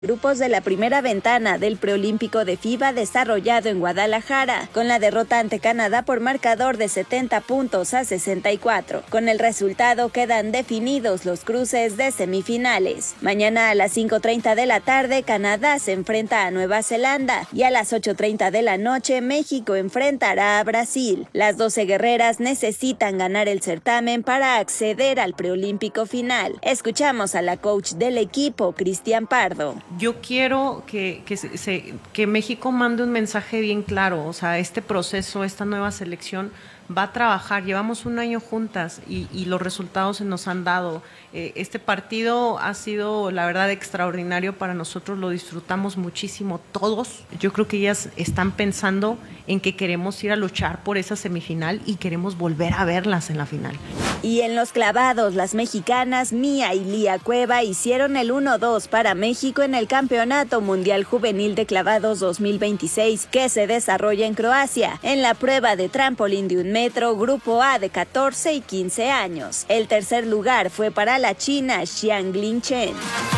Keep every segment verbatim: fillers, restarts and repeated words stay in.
Grupos de la primera ventana del preolímpico de FIBA desarrollado en Guadalajara, con la derrota ante Canadá por marcador de setenta puntos a sesenta y cuatro. Con el resultado quedan definidos los cruces de semifinales. Mañana a las cinco treinta de la tarde Canadá se enfrenta a Nueva Zelanda y a las ocho treinta de la noche México enfrentará a Brasil. Las doce guerreras necesitan ganar el certamen para acceder al preolímpico final. Escuchamos a la coach del equipo, Cristian Pardo. Yo quiero que, que, se, que México mande un mensaje bien claro, o sea, este proceso, esta nueva selección va a trabajar, llevamos un año juntas y, y los resultados se nos han dado. Eh, este partido ha sido, la verdad, extraordinario para nosotros, lo disfrutamos muchísimo todos. Yo creo que ellas están pensando en que queremos ir a luchar por esa semifinal y queremos volver a verlas en la final. Y en los clavados, las mexicanas Mía y Lía Cueva hicieron el uno dos para México en el Campeonato Mundial Juvenil de Clavados dos mil veintiséis, que se desarrolla en Croacia, en la prueba de trampolín de un metro, Grupo A de catorce y quince años. El tercer lugar fue para la china Xianglin Chen.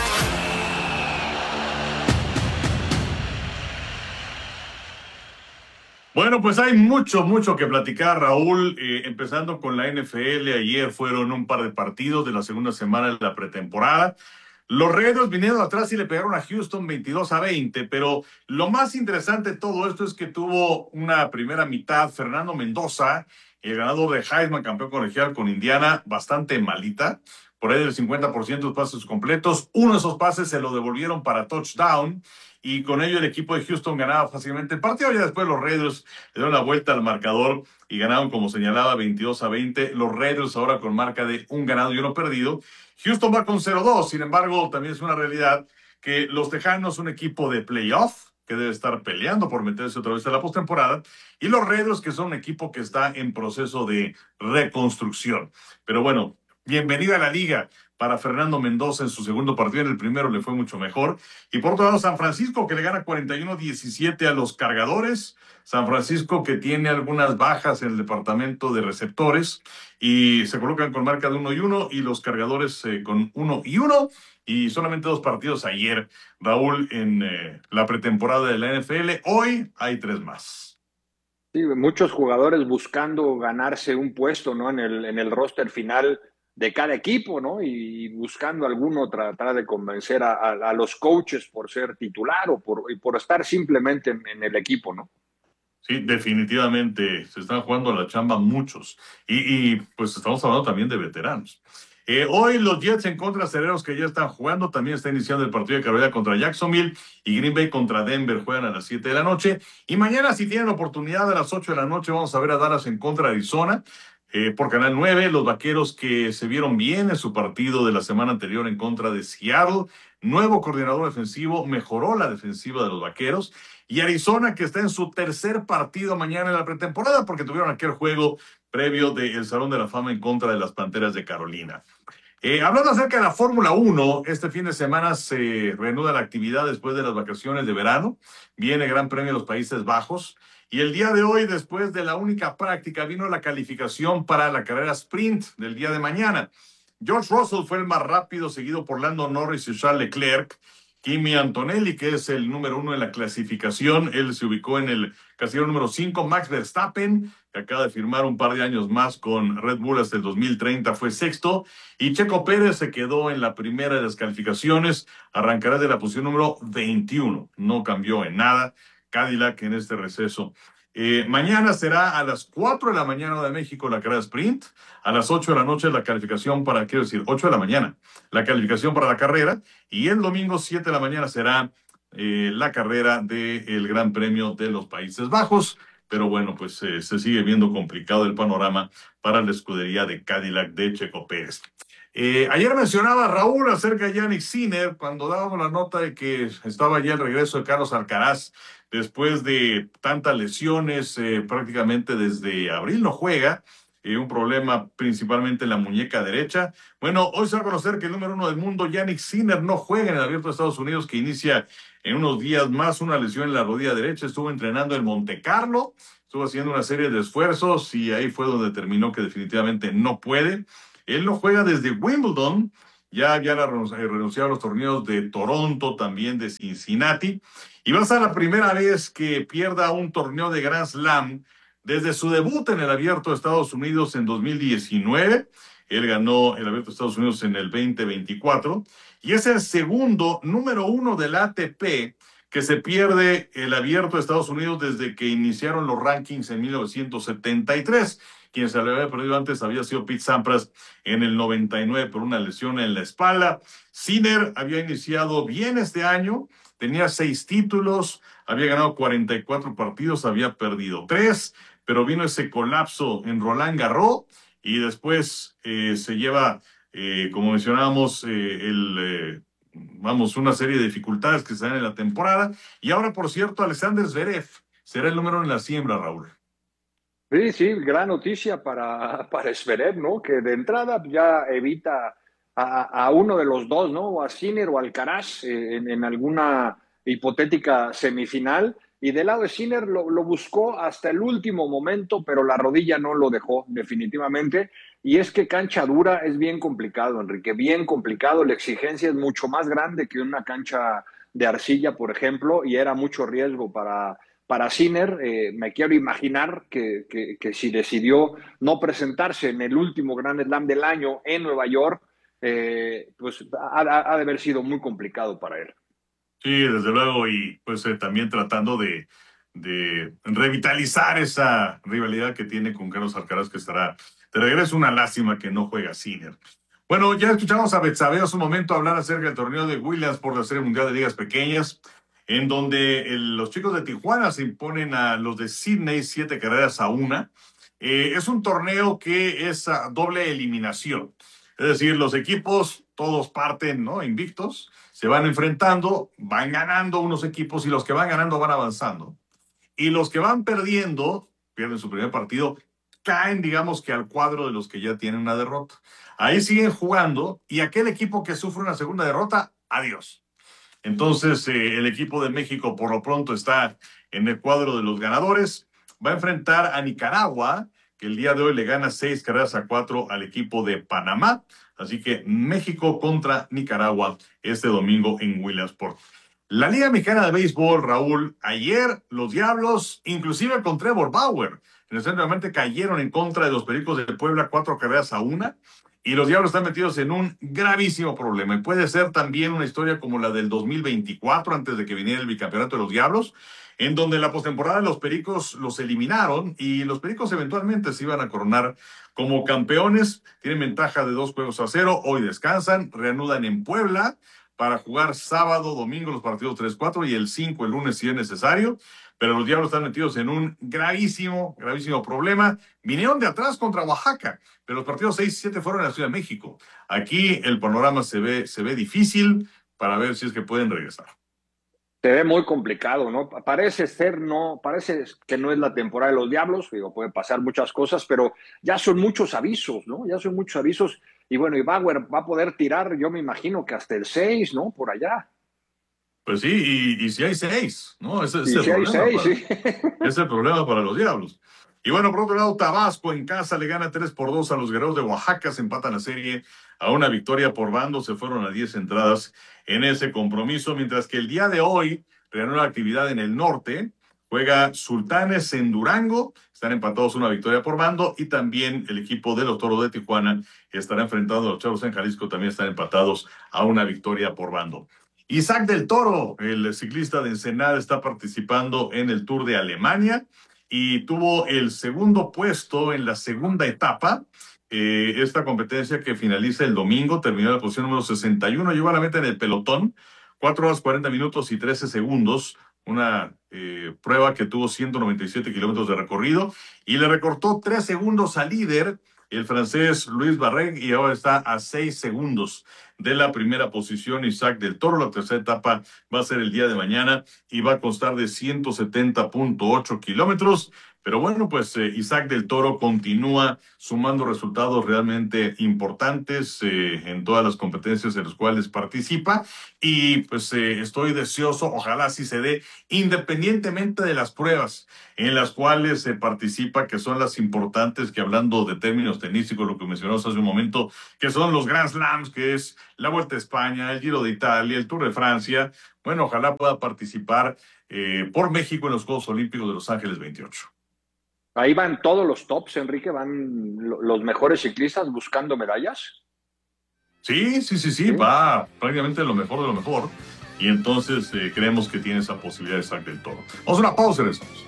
Bueno, pues hay mucho, mucho que platicar, Raúl, eh, empezando con la N F L. Ayer fueron un par de partidos de la segunda semana de la pretemporada. Los Raiders vinieron atrás y le pegaron a Houston veintidós a veinte, pero lo más interesante de todo esto es que tuvo una primera mitad Fernando Mendoza, el ganador de Heisman, campeón colegial con Indiana, bastante malita, por ahí del cincuenta por ciento de pases completos. Uno de esos pases se lo devolvieron para touchdown, y con ello el equipo de Houston ganaba fácilmente el partido. Ya después los Raiders le dieron la vuelta al marcador y ganaron, como señalaba, veintidós a veinte. Los Raiders ahora con marca de un ganado y uno perdido. Houston va con cero dos, sin embargo, también es una realidad que los Tejanos, un equipo de playoff, que debe estar peleando por meterse otra vez a la postemporada, y los Raiders, que son un equipo que está en proceso de reconstrucción. Pero bueno, bienvenida a la liga para Fernando Mendoza en su segundo partido. En el primero le fue mucho mejor. Y por otro lado, San Francisco, que le gana cuarenta y uno a diecisiete a los Cargadores. San Francisco, que tiene algunas bajas en el departamento de receptores y se colocan con marca de uno y uno, y los Cargadores eh, con uno y uno, y solamente dos partidos ayer, Raúl, en eh, la pretemporada de la N F L. Hoy hay tres más. Sí, muchos jugadores buscando ganarse un puesto, ¿no?, en el, en el roster final de cada equipo, ¿no? Y buscando alguno tratar de convencer a, a, a los coaches por ser titular o por, y por estar simplemente en, en el equipo, ¿no? Sí, definitivamente se están jugando a la chamba muchos. Y, y pues estamos hablando también de veteranos. Eh, hoy los Jets en contra de Acereros, que ya están jugando. También está iniciando el partido de Carolina contra Jacksonville, y Green Bay contra Denver juegan a las siete de la noche. Y mañana, si tienen oportunidad, a las ocho de la noche vamos a ver a Dallas en contra de Arizona. Eh, por Canal nueve, los Vaqueros, que se vieron bien en su partido de la semana anterior en contra de Seattle. Nuevo coordinador defensivo, mejoró la defensiva de los Vaqueros. Y Arizona, que está en su tercer partido mañana en la pretemporada, porque tuvieron aquel juego previo del Salón de la Fama en contra de las Panteras de Carolina. Eh, hablando acerca de la Fórmula uno, este fin de semana se reanuda la actividad después de las vacaciones de verano. Viene el Gran Premio de los Países Bajos. Y el día de hoy, después de la única práctica, vino la calificación para la carrera sprint del día de mañana. George Russell fue el más rápido, seguido por Lando Norris y Charles Leclerc. Kimi Antonelli, que es el número uno en la clasificación, él se ubicó en el casillero número cinco. Max Verstappen, que acaba de firmar un par de años más con Red Bull hasta el dos mil treinta, fue sexto. Y Checo Pérez se quedó en la primera de las calificaciones, arrancará de la posición número veintiuno. No cambió en nada Cadillac en este receso. Eh, mañana será a las cuatro de la mañana de México la carrera sprint, a las ocho de la noche la calificación para, quiero decir, ocho de la mañana, la calificación para la carrera, y el domingo siete de la mañana será eh, la carrera del Gran Premio de los Países Bajos. Pero bueno, pues eh, se sigue viendo complicado el panorama para la escudería de Cadillac de Checo Pérez. Eh, ayer mencionaba Raúl acerca de Jannik Sinner, cuando dábamos la nota de que estaba ya el regreso de Carlos Alcaraz después de tantas lesiones, eh, prácticamente desde abril no juega, eh, un problema principalmente en la muñeca derecha. Bueno, hoy se va a conocer que el número uno del mundo, Jannik Sinner, no juega en el Abierto de Estados Unidos, que inicia en unos días más, una lesión en la rodilla derecha. Estuvo entrenando en Monte Carlo, estuvo haciendo una serie de esfuerzos y ahí fue donde determinó que definitivamente no puede. Él no juega desde Wimbledon, ya había renunciado a los torneos de Toronto, también de Cincinnati, y va a ser la primera vez que pierda un torneo de Grand Slam desde su debut en el Abierto de Estados Unidos en dos mil diecinueve. Él ganó el Abierto de Estados Unidos en el veinte veinticuatro y es el segundo número uno del A T P que se pierde el Abierto de Estados Unidos desde que iniciaron los rankings en mil novecientos setenta y tres. Quien se le había perdido antes había sido Pete Sampras en el noventa y nueve por una lesión en la espalda. Sinner había iniciado bien este año, tenía seis títulos, había ganado cuarenta y cuatro partidos, había perdido tres, pero vino ese colapso en Roland Garros y después eh, se lleva, eh, como mencionábamos, eh, el... Eh, vamos, una serie de dificultades que se dan en la temporada. Y ahora, por cierto, Alexander Zverev será el número en la siembra, Raúl. Sí, sí, gran noticia para, para Zverev, ¿no? Que de entrada ya evita a, a uno de los dos, ¿no? O a Sinner o Alcaraz eh, en, en alguna hipotética semifinal. Y del lado de Sinner lo, lo buscó hasta el último momento, pero la rodilla no lo dejó definitivamente. Y es que cancha dura es bien complicado, Enrique, bien complicado. La exigencia es mucho más grande que una cancha de arcilla, por ejemplo, y era mucho riesgo para, para Sinner. Eh, me quiero imaginar que, que, que si decidió no presentarse en el último Grand Slam del año en Nueva York, eh, pues ha, ha de haber sido muy complicado para él. Sí, desde luego, y pues eh, también tratando de, de revitalizar esa rivalidad que tiene con Carlos Alcaraz, que estará de regreso. Una lástima que no juega Sinner. Bueno, ya escuchamos a Betsabe hace un momento hablar acerca del torneo de Williams por la Serie Mundial de Ligas Pequeñas, en donde el, los chicos de Tijuana se imponen a los de Sydney siete carreras a una. Eh, es un torneo que es a doble eliminación. Es decir, los equipos todos parten, ¿no?, invictos, se van enfrentando, van ganando unos equipos y los que van ganando van avanzando. Y los que van perdiendo, pierden su primer partido, caen, digamos que al cuadro de los que ya tienen una derrota. Ahí siguen jugando y aquel equipo que sufre una segunda derrota, adiós. Entonces, eh, el equipo de México por lo pronto está en el cuadro de los ganadores. Va a enfrentar a Nicaragua, que el día de hoy le gana seis carreras a cuatro al equipo de Panamá. Así que México contra Nicaragua este domingo en Williamsport. La Liga Mexicana de Béisbol, Raúl, ayer los Diablos, inclusive con Trevor Bauer, en el centro de América cayeron en contra de los Pericos de Puebla cuatro carreras a una. Y los Diablos están metidos en un gravísimo problema. Y puede ser también una historia como la del dos mil veinticuatro, antes de que viniera el bicampeonato de los Diablos, en donde en la postemporada los Pericos los eliminaron y los Pericos eventualmente se iban a coronar como campeones. Tienen ventaja de dos juegos a cero. Hoy descansan, reanudan en Puebla para jugar sábado, domingo los partidos tres cuatro y el cinco el lunes si es necesario. Pero los Diablos están metidos en un gravísimo, gravísimo problema. Vinieron de atrás contra Oaxaca, pero los partidos seis y siete fueron en la Ciudad de México. Aquí el panorama se ve, se ve difícil para ver si es que pueden regresar. Se ve muy complicado, ¿no? Parece ser, no, parece que no es la temporada de los Diablos, digo, pueden pasar muchas cosas, pero ya son muchos avisos, ¿no? Ya son muchos avisos. Y bueno, y Bauer va a poder tirar, yo me imagino que hasta el seis, ¿no? Por allá. Pues sí, y, y si hay seis, ¿no? Ese, ese Y es si el hay problema seis, para, sí. ese es el problema para los Diablos. Y bueno, por otro lado, Tabasco en casa le gana tres por dos a los Guerreros de Oaxaca, se empatan la serie a una victoria por bando, se fueron a diez entradas en ese compromiso, mientras que el día de hoy reanuda la actividad en el norte, juega Sultanes en Durango, están empatados una victoria por bando, y también el equipo de los Toros de Tijuana estará enfrentando a los Charros en Jalisco, también están empatados a una victoria por bando. Isaac del Toro, el ciclista de Ensenada, está participando en el Tour de Alemania y tuvo el segundo puesto en la segunda etapa. Eh, esta competencia que finaliza el domingo terminó en la posición número sesenta y uno, llegó a la meta en el pelotón, cuatro horas cuarenta minutos y trece segundos, una eh, prueba que tuvo ciento noventa y siete kilómetros de recorrido y le recortó tres segundos al líder, el francés Luis Barreg, y ahora está a seis segundos de la primera posición Isaac del Toro. La tercera etapa va a ser el día de mañana y va a constar de ciento setenta punto ocho kilómetros, Pero bueno, pues eh, Isaac del Toro continúa sumando resultados realmente importantes eh, en todas las competencias en las cuales participa y pues eh, estoy deseoso, ojalá así se dé, independientemente de las pruebas en las cuales se participa, que son las importantes, que hablando de términos tenísticos, lo que mencionamos hace un momento, que son los Grand Slams, que es la Vuelta a España, el Giro de Italia, el Tour de Francia. Bueno, ojalá pueda participar eh, por México en los Juegos Olímpicos de Los Ángeles veintiocho. Ahí van todos los tops, Enrique, van los mejores ciclistas buscando medallas. Sí, sí, sí, sí, sí, va prácticamente lo mejor de lo mejor. Y entonces eh, creemos que tiene esa posibilidad de Isaac del Toro. Vamos a una pausa, regresamos.